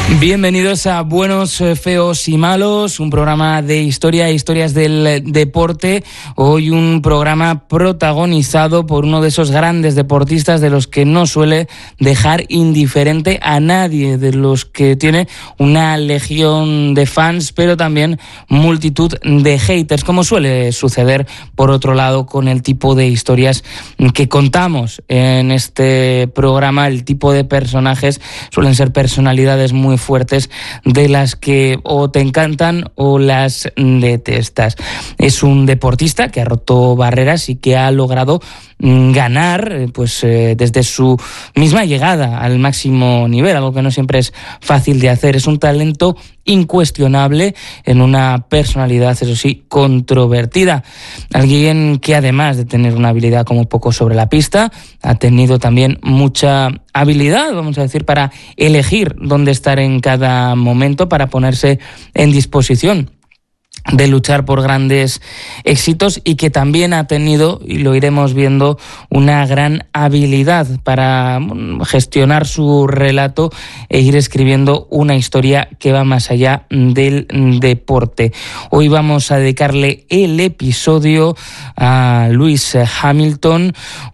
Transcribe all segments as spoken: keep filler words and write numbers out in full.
Bienvenidos a Buenos, Feos y Malos, un programa de historia e historias del deporte. Hoy un programa protagonizado por uno de esos grandes deportistas de los que no suele dejar indiferente a nadie, de los que tiene una legión de fans, pero también multitud de haters, como suele suceder, por otro lado, con el tipo de historias que contamos en este programa. El tipo de personajes suelen ser personalidades muy fuertes, de las que o te encantan o las detestas. Es un deportista que ha roto barreras y que ha logrado ganar pues eh, desde su misma llegada al máximo nivel, algo que no siempre es fácil de hacer. Es un talento incuestionable en una personalidad, eso sí, controvertida. Alguien que, además de tener una habilidad como poco sobre la pista, ha tenido también mucha habilidad, vamos a decir, para elegir dónde estar en cada momento, para ponerse en disposición de luchar por grandes éxitos, y que también ha tenido, y lo iremos viendo, una gran habilidad para gestionar su relato e ir escribiendo una historia que va más allá del deporte. Hoy vamos a dedicarle el episodio a Lewis Hamilton,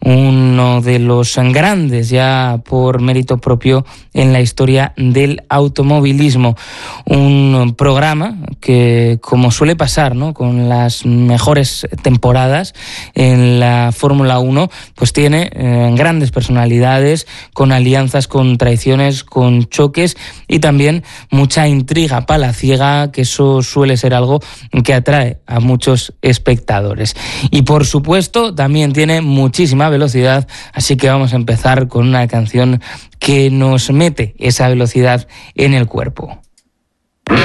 uno de los grandes ya por mérito propio en la historia del automovilismo. Un programa que, como suele pasar, ¿no?, con las mejores temporadas en la Fórmula uno, pues tiene eh, grandes personalidades, con alianzas, con traiciones, con choques y también mucha intriga palaciega, que eso suele ser algo que atrae a muchos espectadores. Y por supuesto también tiene muchísima velocidad, así que vamos a empezar con una canción que nos mete esa velocidad en el cuerpo.